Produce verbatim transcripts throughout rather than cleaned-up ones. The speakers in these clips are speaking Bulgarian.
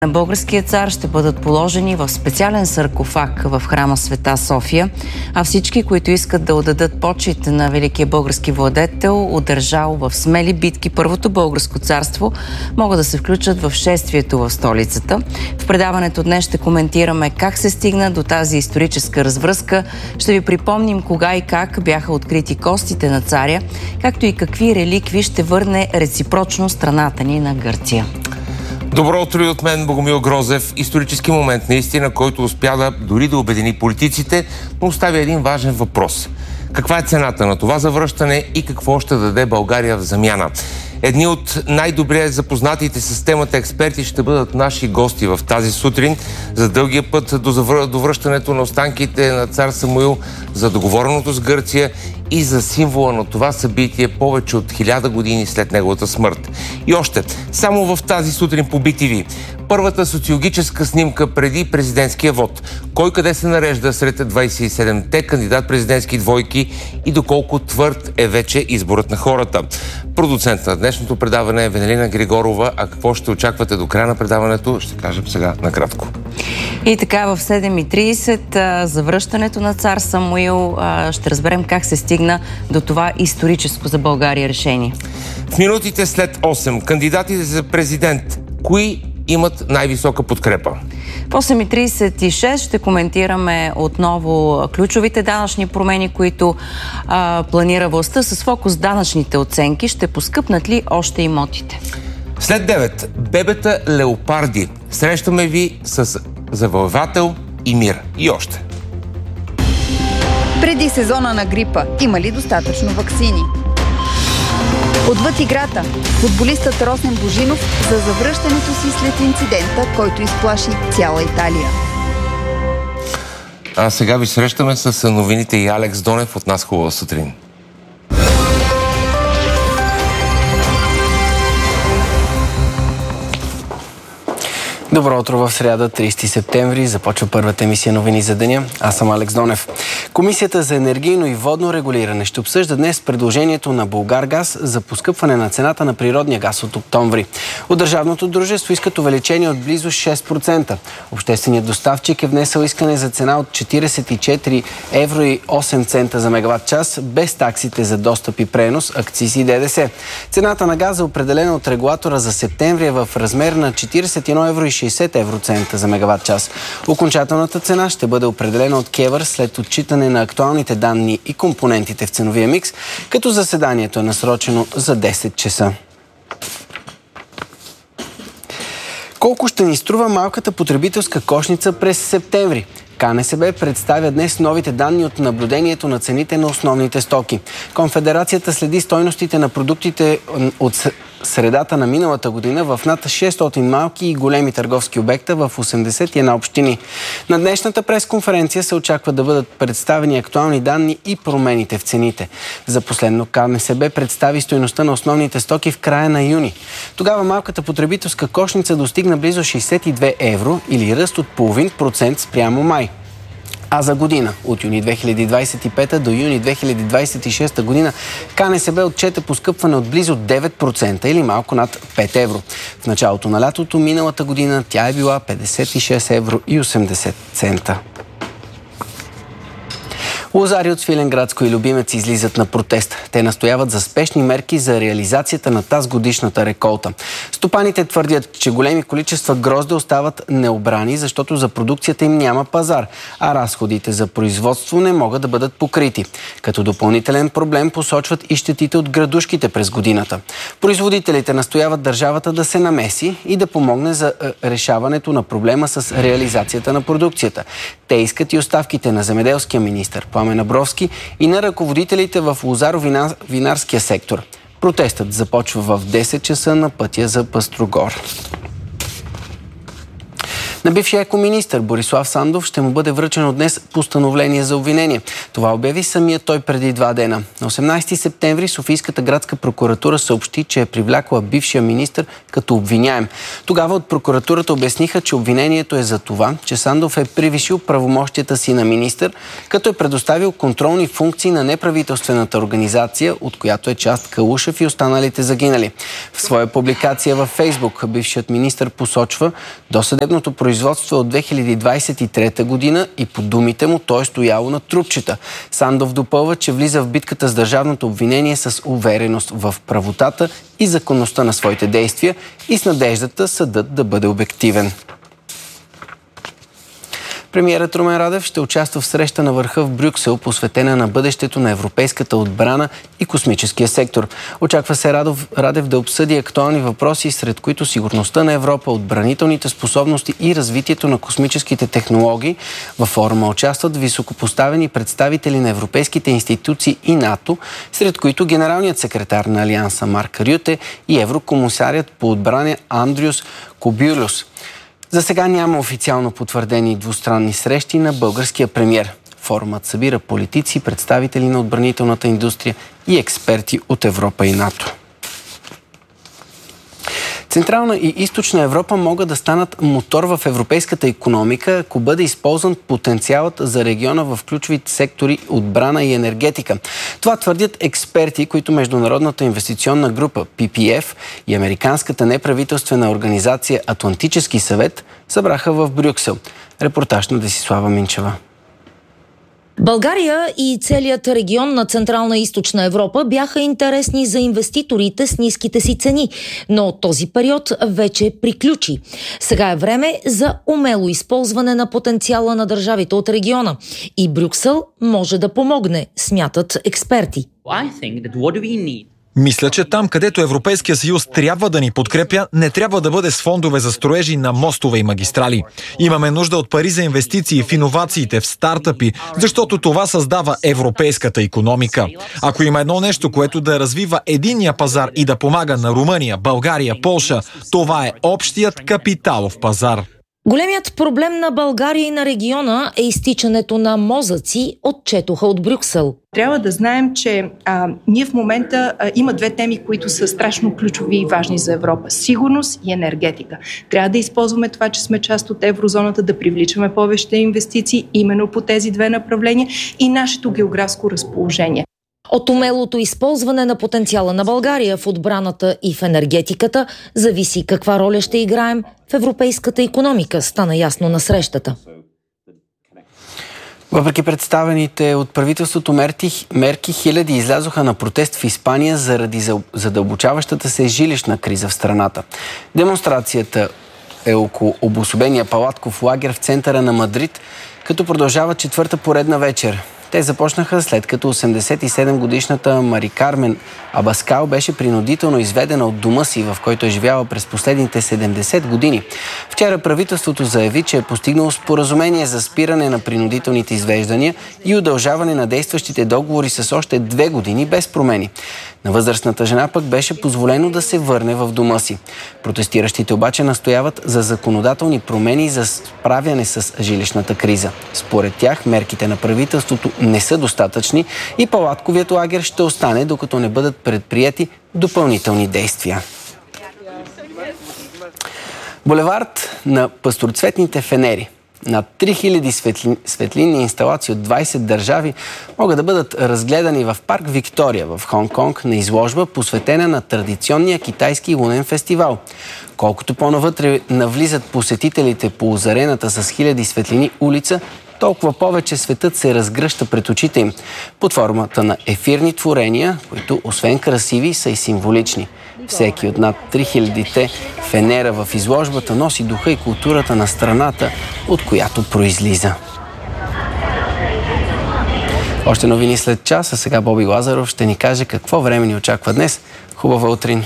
на българския цар ще бъдат положени в специален саркофаг в храма Света София, а всички, които искат да отдадат почит на великия български владетел, удържал в смели битки Първото българско царство, могат да се включат в шествието в столицата. В предаването днес ще коментираме как се стигна до тази историческа развръзка. Ще ви припомним кога и как бяха открити костите на царя, както и какви реликви ще върне реципрочно страната ни на Гърция. Добро утро и от мен, Богомил Грозев. Исторически момент наистина, който успя да дори да обедини политиците, но оставя един важен въпрос. Каква е цената на това завръщане и какво ще даде България в замяна? Едни от най-добре запознатите с темата експерти ще бъдат наши гости в тази сутрин за дългия път до, завр... до връщането на останките на цар Самуил, за договореното с Гърция и за символа на това събитие повече от хиляда години след неговата смърт. И още, само в тази сутрин по Би Ти Ви. Първата социологическа снимка преди президентския вод. Кой къде се нарежда сред двадесет и седемте кандидат-президентски двойки и доколко твърд е вече изборът на хората. Продуцент на днешното предаване е Венелина Григорова. А какво ще очаквате до края на предаването, ще кажем сега накратко. И така в седем и тридесет за връщането на цар Самуил ще разберем как се стигна до това историческо за България решение. В минутите след осем кандидатите за президент, кои имат най-висока подкрепа? В осем и тридесет и шест ще коментираме отново ключовите данъчни промени, които а, планира властта с фокус данъчните оценки. Ще поскъпнат ли още имотите? След девет бебета леопарди. Срещаме ви с завоевател и мир. И още. Преди сезона на грипа има ли достатъчно ваксини? Отвъд играта, футболистът Росен Божинов за завръщането си след инцидента, който изплаши цяла Италия. А сега ви срещаме с новините и Алекс Донев. От нас хубава сутрин. Добро утро в сряда, тридесети септември. Започва първата емисия новини за деня. Аз съм Алекс Донев. Комисията за енергийно и водно регулиране ще обсъжда днес предложението на Булгаргаз за поскъпване на цената на природния газ от октомври. От държавното дружество искат увеличение от близо шест процента. Общественият доставчик е внесъл искане за цена от четиридесет и четири евро и осем цента за мегаватт час, без таксите за достъп и пренос, акцизи и Д Д С. Цената на газа, определена от регулатора за септември, е в размер на четиридесет и едно евро и шейсет евроцента за мегаватт час. Окончателната цена ще бъде определена от КЕВР след отчитане на актуалните данни и компонентите в ценовия микс, като заседанието е насрочено за десет часа. Колко ще ни струва малката потребителска кошница през септември? К Н С Б представя днес новите данни от наблюдението на цените на основните стоки. Конфедерацията следи стойностите на продуктите от средата на миналата година в над шестстотин малки и големи търговски обекта в осемдесет и една общини. На днешната пресконференция се очаква да бъдат представени актуални данни и промените в цените. За последно К Н С Б представи стойността на основните стоки в края на юни. Тогава малката потребителска кошница достигна близо шейсет и две евро или ръст от половин процент спрямо май. А за година, от юни две хиляди двадесет и пета до юни две хиляди двадесет и шеста година, К Н С Б отчете поскъпване от близо девет процента или малко над пет евро. В началото на лятото миналата година тя е била петдесет и шест евро и осемдесет цента. Лозари от Свиленградско и Любимец излизат на протест. Те настояват за спешни мерки за реализацията на тазгодишната реколта. Стопаните твърдят, че големи количества грозде остават необрани, защото за продукцията им няма пазар, а разходите за производство не могат да бъдат покрити. Като допълнителен проблем посочват и щетите от градушките през годината. Производителите настояват държавата да се намеси и да помогне за решаването на проблема с реализацията на продукцията. Те искат и оставките на земеделския министър Пламен Абровски и на ръководителите в лозаро-винарския сектор. Протестът започва в десет часа на пътя за Пъстрогор. На бившия екоминистър Борислав Сандов ще му бъде връчено днес постановление за обвинение. Това обяви самият той преди два дена. На осемнайсети септември Софийската градска прокуратура съобщи, че е привлякла бившия министър като обвиняем. Тогава от прокуратурата обясниха, че обвинението е за това, че Сандов е превишил правомощията си на министър, като е предоставил контролни функции на неправителствената организация, от която е част Калушев и останалите загинали. В своя публикация във Фейсбук бившият министър посочва, досъдебното производство от две хиляди двайсет и трета година и по думите му той е стояло на трупчета. Сандов допълва, че влиза в битката с държавното обвинение с увереност в правотата и законността на своите действия и с надеждата съдът да бъде обективен. Премиерът Румен Радев ще участва в среща на върха в Брюксел, посветена на бъдещето на европейската отбрана и космическия сектор. Очаква се Радов, Радев да обсъди актуални въпроси, сред които сигурността на Европа, отбранителните способности и развитието на космическите технологии. Във форума участват високопоставени представители на европейските институции и НАТО, сред които генералният секретар на Алианса Марк Рюте и еврокомисарят по отбрана Андрюс Кобюлюс. За сега няма официално потвърдени двустранни срещи на българския премиер. Форумът събира политици, представители на отбранителната индустрия и експерти от Европа и НАТО. Централна и източна Европа могат да станат мотор в европейската икономика, ако бъде използван потенциалът за региона в ключовите сектори отбрана и енергетика. Това твърдят експерти, които Международната инвестиционна група Пи Пи Еф и американската неправителствена организация Атлантически съвет събраха в Брюксел. Репортаж на Десислава Минчева. България и целият регион на Централна и Източна Европа бяха интересни за инвеститорите с ниските си цени, но този период вече приключи. Сега е време за умело използване на потенциала на държавите от региона и Брюксел може да помогне, смятат експерти. Мисля, че там, където Европейския съюз трябва да ни подкрепя, не трябва да бъде с фондове за строежи на мостове и магистрали. Имаме нужда от пари за инвестиции в иновациите, в стартъпи, защото това създава европейската икономика. Ако има едно нещо, което да развива единния пазар и да помага на Румъния, България, Полша, това е общият капиталов пазар. Големият проблем на България и на региона е изтичането на мозъци, отчетоха от Брюксел. Трябва да знаем, че а, ние в момента а, има две теми, които са страшно ключови и важни за Европа. Сигурност и енергетика. Трябва да използваме това, че сме част от еврозоната, да привличаме повече инвестиции именно по тези две направления и нашето географско разположение. От умелото използване на потенциала на България в отбраната и в енергетиката зависи каква роля ще играем в европейската икономика, стана ясно на срещата. Въпреки представените от правителството мерки, мерки хиляди излязоха на протест в Испания заради задълбочаващата се жилищна криза в страната. Демонстрацията е около обособения палатков лагер в центъра на Мадрид, като продължава четвърта поредна вечер. Те започнаха след като осемдесет и седем годишната Мари Кармен Абаскал беше принудително изведена от дома си, в който е живяла през последните седемдесет години. Вчера правителството заяви, че е постигнало споразумение за спиране на принудителните извеждания и удължаване на действащите договори с още две години без промени. На възрастната жена пък беше позволено да се върне в дома си. Протестиращите обаче настояват за законодателни промени за справяне с жилищната криза. Според тях мерките на правителството не са достатъчни и палатковият лагер ще остане, докато не бъдат предприети допълнителни действия. Булевард на пастроцветните фенери. Над три хиляди светли... светлинни инсталации от двайсет държави могат да бъдат разгледани в парк Виктория в Хонг-Конг на изложба, посветена на традиционния китайски лунен фестивал. Колкото по-навътре навлизат посетителите по озарената с хиляди светлини улица, толкова повече светът се разгръща пред очите им под формата на ефирни творения, които освен красиви са и символични. Всеки от над три хиляди фенера в изложбата носи духа и културата на страната, от която произлиза. Още новини след час, а сега Боби Лазаров ще ни каже какво време ни очаква днес. Хубава утрин!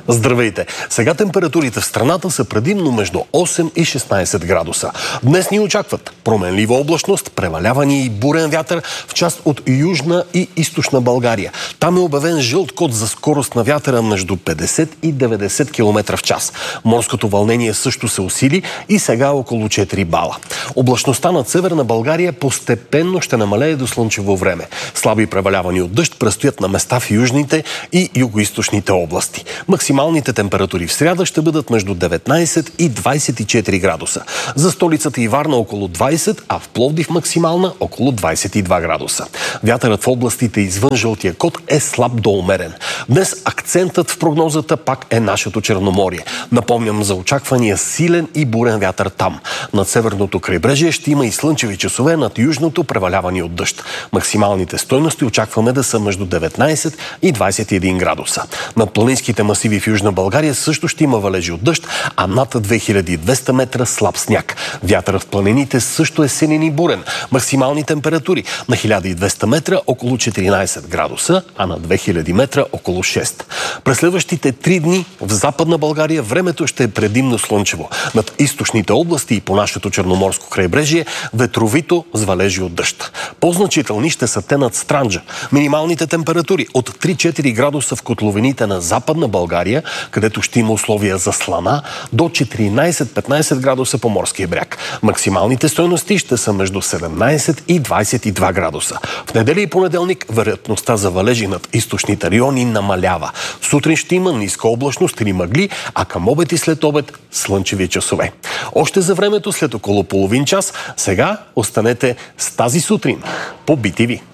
Здравейте! Сега температурите в страната са предимно между осем и шестнайсет градуса. Днес ни очакват променлива облачност, преваляване и бурен вятър в част от южна и източна България. Там е обявен жълт код за скорост на вятъра между петдесет и деветдесет километра в час. Морското вълнение също се усили и сега е около четири бала. Облачността над северна България постепенно ще намалее до слънчево време. Слаби превалявани от дъжд предстоят на места в южните и югоизточните области. Максималните температури в сряда ще бъдат между деветнайсет и двайсет и четири градуса. За столицата и Варна около двайсет, а в Пловдив максимална около двайсет и два градуса. Вятърът в областите извън жълтия код е слаб до умерен. Днес акцентът в прогнозата пак е нашето Черноморие. Напомням за очаквания силен и бурен вятър там. Над северното крайбрежие ще има и слънчеви часове, над южното превалявани от дъжд. Максималните стойности очакваме да са между деветнайсет и двайсет и един градуса. Над планинските масиви в Южна България също ще има валежи от дъжд, а над две хиляди и двеста метра слаб сняг. Вятърът в планините също е силен и бурен. Максимални температури на хиляда и двеста метра около четиринайсет градуса, а на две хиляди метра около шест. През следващите три дни в Западна България времето ще е предимно слънчево. Над източните области и по нашето черноморско крайбрежие ветровито с валежи от дъжд. По-значителни ще са те над Странджа. Минималните температури от три-четири градуса в котловините на Западна България, където ще има условия за слана, до четиринайсет-петнайсет градуса по морския бряг. Максималните стойности ще са между седемнайсет и двайсет и два градуса. В неделя и понеделник вероятността за валежи над източните райони намалява. Сутрин ще има ниска облачност или мъгли, а към обед и след обед слънчеви часове. Още за времето след около половин час, сега останете с тази сутрин по Би Ти Ви.